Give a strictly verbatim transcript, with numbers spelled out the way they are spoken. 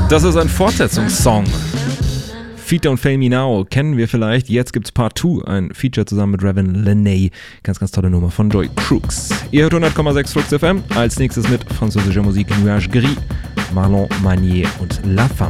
Das ist ein Fortsetzungssong. Feet Don't Fail Me Now kennen wir vielleicht. Jetzt gibt's Part zwei, ein Feature zusammen mit Revan Lenay. Ganz, ganz tolle Nummer von Joy Crooks. Ihr hört hundert Komma sechs Flux F M. Als nächstes mit französischer Musik Nuage Gris, Marlon Manier und La Femme.